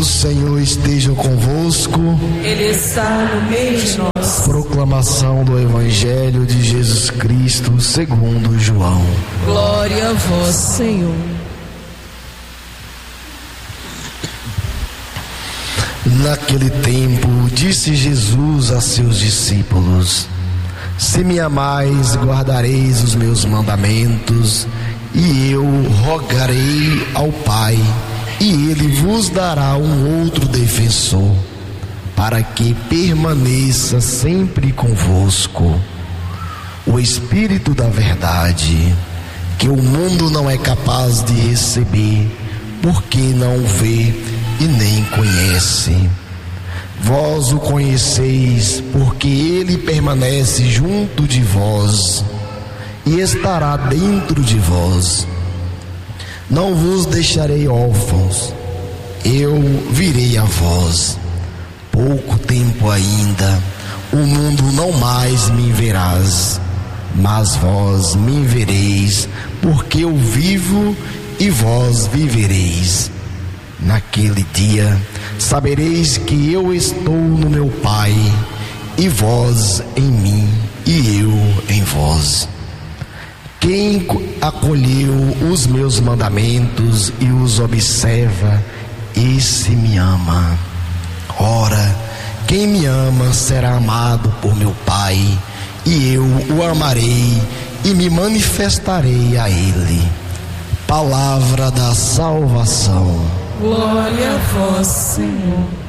Senhor esteja convosco. Ele está no meio de nós. Proclamação do Evangelho de Jesus Cristo segundo João. Glória a vós, Senhor. Naquele tempo, disse Jesus a seus discípulos: Se me amais, guardareis os meus mandamentos, e eu rogarei ao Pai, e Ele vos dará um outro defensor, para que permaneça sempre convosco, o Espírito da verdade, que o mundo não é capaz de receber, porque não o vê e nem conhece. Vós o conheceis, porque ele permanece junto de vós e estará dentro de vós. Não vos deixarei órfãos, eu virei a vós. Pouco tempo ainda, o mundo não mais me verás, mas vós me vereis, porque eu vivo e vós vivereis. Naquele dia sabereis que eu estou no meu Pai, e vós em mim, e eu em vós. Quem acolheu os meus mandamentos e os observa, esse me ama. Ora, quem me ama será amado por meu Pai, e eu o amarei e me manifestarei a ele. Palavra da salvação. Glória a vós, Senhor.